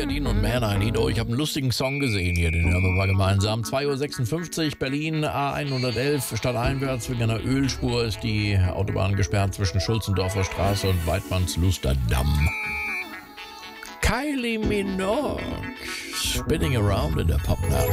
Jacqueline und Man, I Need. Oh, ich habe einen lustigen Song gesehen hier, den hören wir mal gemeinsam. 2:56 Uhr, Berlin, A111, stadteinwärts wegen einer Ölspur ist die Autobahn gesperrt zwischen Schulzendorfer Straße und Weidmannsluster Damm. Kylie Minogue, spinning around in der Popnacht.